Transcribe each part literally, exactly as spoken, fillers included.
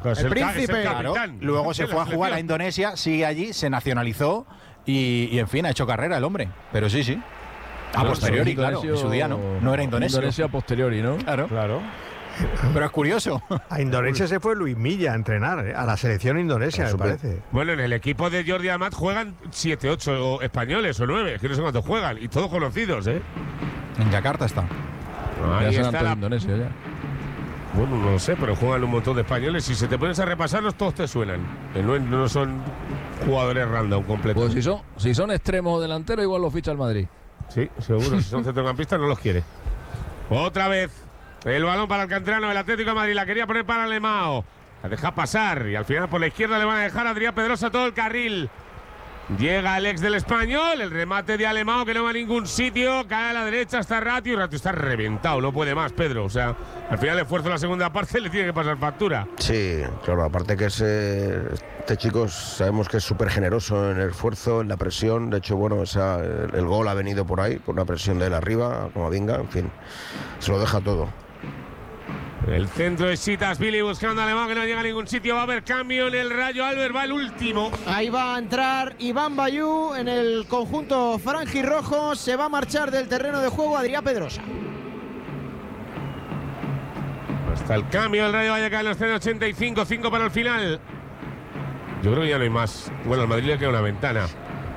Pues el, el príncipe. el Claro. Luego se fue a jugar a Indonesia, sigue allí, se nacionalizó y, y en fin, ha hecho carrera el hombre. Pero sí, sí. A Claro, posteriori, sí, claro. En su día no. No era indonesio. Indonesia a posteriori, ¿no? Claro. Claro. Pero es curioso. A Indonesia se fue Luis Milla a entrenar, ¿eh? A la selección indonesia, me parece. Bueno, en el equipo de Jordi Amat juegan siete, ocho españoles o nueve, que no sé cuántos juegan, y todos conocidos, ¿eh? En Yakarta está. Ahí ya serán está todos la... indonesios ya. Bueno, no lo sé, pero juegan un montón de españoles. Si se te pones a repasarlos, todos te suenan. Que no, no son jugadores random completos. Pues si son, si son extremos o delanteros, igual los ficha el Madrid. Sí, seguro. Si son centrocampistas, no los quiere. Otra vez. El balón para el canterano del Atlético de Madrid. La quería poner para Alemão. La deja pasar. Y al final por la izquierda le van a dejar a Adrián Pedrosa todo el carril. Llega el ex del Español. El remate de Alemão que no va a ningún sitio. Cae a la derecha. Está Ratio. Y Ratio está reventado. No puede más, Pedro. O sea, al final el esfuerzo en la segunda parte le tiene que pasar factura. Sí, claro. Aparte que es, eh, este chico sabemos que es súper generoso en el esfuerzo, en la presión. De hecho, bueno, o sea, el, el gol ha venido por ahí, por una presión de él arriba, como venga. En fin, se lo deja todo. El centro de Sitas Billy buscando a Alemão que no llega a ningún sitio. Va a haber cambio en el Rayo. Albert va el último. Ahí va a entrar Iván Bayú en el conjunto franjirrojo. Se va a marchar del terreno de juego Adrián Pedrosa. Hasta el cambio, el Rayo Vallecano está en ochenta y cinco, cinco para el final. Yo creo que ya no hay más. Bueno, al Madrid le queda una ventana.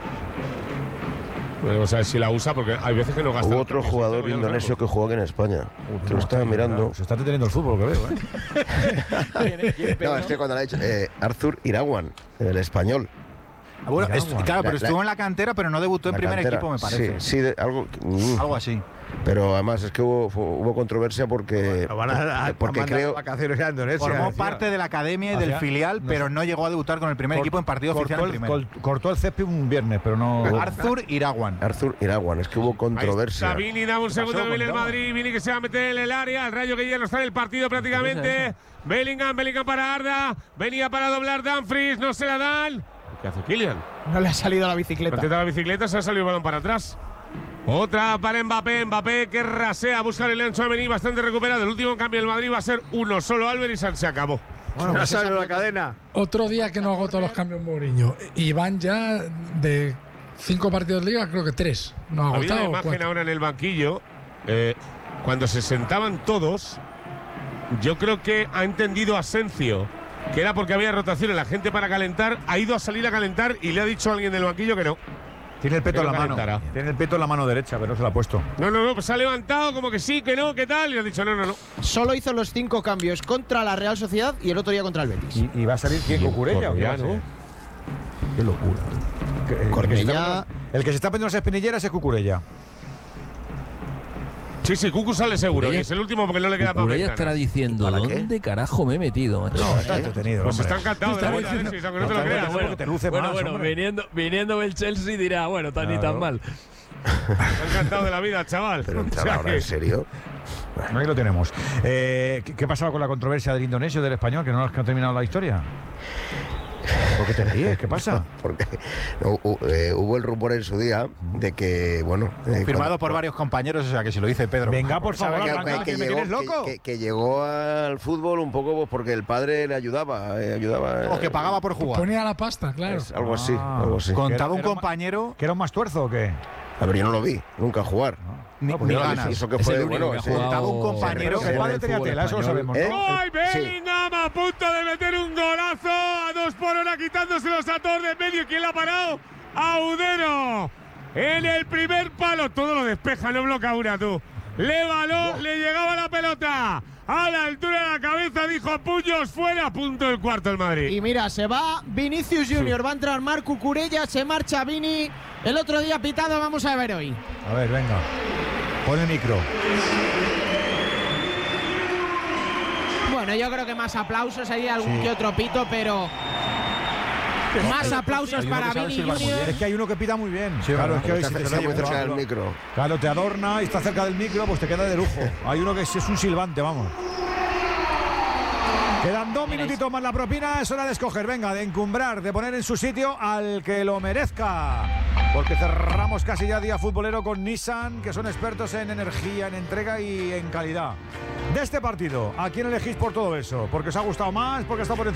Vamos a ver si la usa, porque hay veces que no gasta. Hubo otro jugador indonesio que jugó aquí en España. Te lo estaba mirando. Se está deteniendo el fútbol, que veo, ¿eh? No, es que cuando lo ha dicho, eh, Arthur Irawan, el español. Ah, bueno, es- claro, pero La- estuvo la- en la cantera, pero no debutó en La primer cantera. equipo, me parece. Sí, sí, de- algo, mm, Algo así. pero además es que hubo, fu- hubo controversia porque, Lo van a, a, porque a mandar creo, vacaciones a Indonesia. Formó decía. parte de la academia y Hacía- del filial, no pero sé. no llegó a debutar con el primer Cort- equipo en partido oficial cortó en el, primera. col- cortó el césped un viernes, pero no. Arthur Irawan. Arthur Irawan, es que hubo controversia. Ahí está Vini, dame un segundo que viene el Madrid. Vini que se va a meter en el área. El Rayo que ya no está en el partido prácticamente. Bellingham, Bellingham para Arda. Venía para doblar Dumfries, no se la dan. ¿Qué hace Kylian? No le ha salido la bicicleta. Intenta la bicicleta, se ha salido el balón para atrás. Otra para Mbappé. Mbappé que rasea, busca el Lenzo Amení, bastante recuperado. El último cambio del Madrid va a ser uno solo. Albert y se acabó. Bueno, ya salió la cadena. Otro día que no hago todos los cambios Mourinho. Y van ya de cinco partidos de liga, creo que tres. No ha Había una agotado. imagen cuatro. ahora en el banquillo. eh, cuando se sentaban todos, yo creo que ha entendido Asencio que era porque había rotación en la gente para calentar. Ha ido a salir a calentar y le ha dicho a alguien del banquillo que no. Tiene el peto Que en no la mano. calentara. Tiene el peto en la mano derecha, pero no se lo ha puesto. No, no, no, pues se ha levantado como que sí, que no, que tal. Y ha dicho no, no, no. Solo hizo los cinco cambios contra la Real Sociedad y el otro día contra el Betis. ¿Y, y va a salir quién? ¿Cucurella o qué va a Correa, ¿no? ser? Qué locura. Que- el, que se Cornellá. está, el que se está poniendo las espinilleras es Cucurella. Sí, sí, Cucu sale seguro. Y es el último porque no le queda para Cucurella estará diciendo, ¿Para qué? ¿dónde carajo me he metido, macho? No, está entretenido. Pues hombre. está encantado de la vida, diciendo- Alexis, aunque no te lo Está creas. entretenido porque te luce bueno, más, bueno, hombre. viniendo, viniendo del Chelsea dirá, bueno, tan ni Claro. tan mal. Está encantado de la vida, chaval. Pero O entrar sea ahora, que- ¿en serio? Ahí lo tenemos. Eh, ¿qué, ¿Qué pasaba con la controversia del indonesio y del español? ¿Que no has terminado la historia? ¿Por qué te ríes? ¿Qué pasa? Porque no, hu- eh, hubo el rumor en su día de que, bueno… eh, Firmado cuando- por varios compañeros, o sea que si lo dice Pedro. Venga, por favor, que, arranca, que que me llegó, tienes loco. que- que- que llegó al fútbol un poco pues, porque el padre le ayudaba, eh, ayudaba O que pagaba por jugar. Ponía la pasta, claro. es algo así, Ah. algo así. Contaba un Era- era compañero, ¿Que era un más tuerzo o qué? A ver, yo no lo vi nunca jugar. ni, No, porque ni yo lo vi, ganas. Y eso que Es fue, el único bueno, que ha ese- jugado Contaba un compañero Pero que el padre tenía tela, eso lo sabemos, ¿Eh? ¿no? ¡Ay, Bellingham a punto de meter un golazo! A dos por hora quitándoselos a todos de medio. ¿Quién la ha parado? ¡Audero! En el primer palo. Todo lo despeja, no bloquea una, tú. Le baló, le llegaba la pelota. A la altura de la cabeza dijo puños fuera. Punto del cuarto el Madrid. Y mira, se va Vinicius Junior, va a entrar Marc Cucurella, se marcha Vini. El otro día pitado, vamos a ver hoy. A ver, venga. Pon el micro. Bueno, yo creo que más aplausos, hay algún Sí. que otro pito, pero más aplausos Hay uno para que sabe Vini silbar muy Junior. Es que hay uno que pita muy bien. Sí, claro, verdad. es que hoy Está, si te está muy oye, cerca del claro, micro. Claro, te adorna y está cerca del micro, pues te queda de lujo. Hay uno que es, es un silbante, vamos. Quedan dos minutitos más la propina, es hora de escoger, venga, de encumbrar, de poner en su sitio al que lo merezca. Porque cerramos casi ya día futbolero con Nissan, que son expertos en energía, en entrega y en calidad. De este partido, ¿a quién elegís por todo eso? ¿Porque os ha gustado más? ¿Porque está por encima?